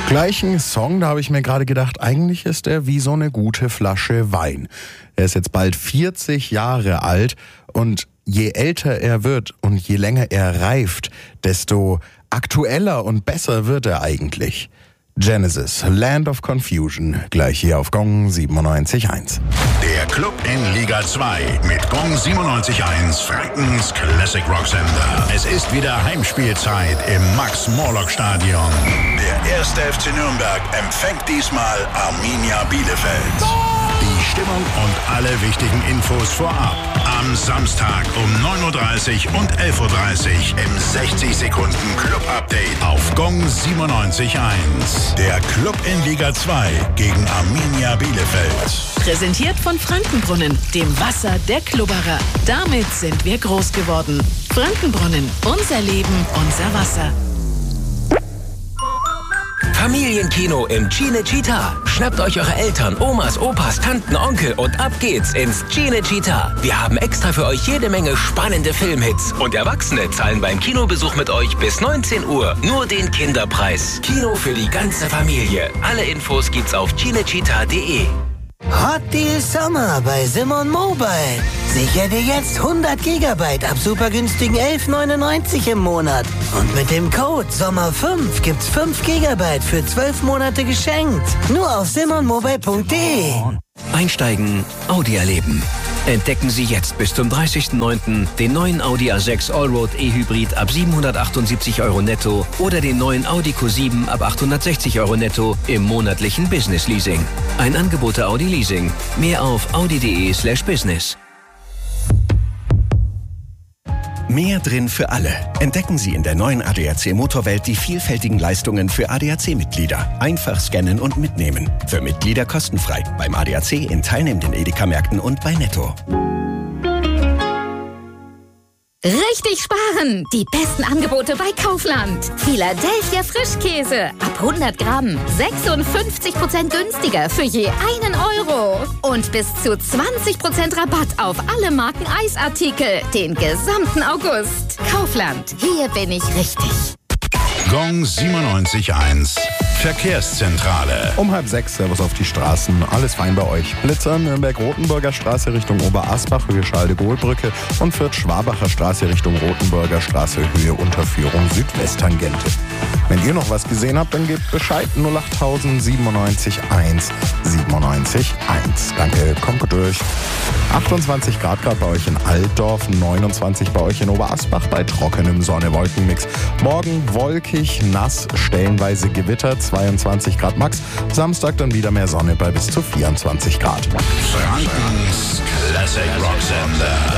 Gleichen Song, da habe ich mir gerade gedacht, eigentlich ist er wie so eine gute Flasche Wein. Er ist jetzt bald 40 Jahre alt und je älter er wird und je länger er reift, desto aktueller und besser wird er eigentlich. Genesis, Land of Confusion, gleich hier auf Gong 97.1. Der Club in Liga 2 mit Gong 97.1, Frankens Classic Rock Sender. Es ist wieder Heimspielzeit im Max-Morlock-Stadion. Der 1. FC Nürnberg empfängt diesmal Arminia Bielefeld. Die Stimmung und alle wichtigen Infos vorab. Am Samstag um 9.30 Uhr und 11.30 Uhr im 60 Sekunden Club-Update auf Gong 97.1. Der Club in Liga 2 gegen Arminia Bielefeld. Präsentiert von Frankenbrunnen, dem Wasser der Klubberer. Damit sind wir groß geworden. Frankenbrunnen, unser Leben, unser Wasser. Familienkino im Cinecittà. Schnappt euch eure Eltern, Omas, Opas, Tanten, Onkel und ab geht's ins Cinecittà. Wir haben extra für euch jede Menge spannende Filmhits. Und Erwachsene zahlen beim Kinobesuch mit euch bis 19 Uhr nur den Kinderpreis. Kino für die ganze Familie. Alle Infos gibt's auf cinecittà.de. Hot Deal Sommer bei Simon Mobile. Sicher dir jetzt 100 GB ab super günstigen 11,99 im Monat. Und mit dem Code SOMMER5 gibt's 5 GB für 12 Monate geschenkt. Nur auf simonmobile.de. Einsteigen, Audi erleben. Entdecken Sie jetzt bis zum 30.09. den neuen Audi A6 Allroad E-Hybrid ab 778 € netto oder den neuen Audi Q7 ab 860 € netto im monatlichen Business Leasing. Ein Angebot der Audi Leasing. Mehr auf audi.de/business. Mehr drin für alle. Entdecken Sie in der neuen ADAC Motorwelt die vielfältigen Leistungen für ADAC-Mitglieder. Einfach scannen und mitnehmen. Für Mitglieder kostenfrei. Beim ADAC in teilnehmenden Edeka-Märkten und bei Netto. Richtig sparen! Die besten Angebote bei Kaufland. Philadelphia Frischkäse. Ab 100 Gramm. 56% günstiger für je 1 Euro. Und bis zu 20% Rabatt auf alle Marken Eisartikel. Den gesamten August. Kaufland. Hier bin ich richtig. Gong 97.1. Verkehrszentrale. Um 5:30, Servus auf die Straßen. Alles fein bei euch. Blitzer, Nürnberg-Rotenburger Straße Richtung Oberasbach, Höhe Schalde-Gohlbrücke und Fürth-Schwabacher Straße Richtung Rotenburger Straße, Höhe Unterführung Südwesttangente. Wenn ihr noch was gesehen habt, dann gebt Bescheid. 08000 97 1 97 1. Danke, kommt gut durch. 28 Grad gerade bei euch in Altdorf, 29 bei euch in Oberasbach bei trockenem Sonne-Wolkenmix. Morgen wolkig, nass, stellenweise Gewitter, 22 Grad max. Samstag dann wieder mehr Sonne bei bis zu 24 Grad. Frankens Classic Rock Sender.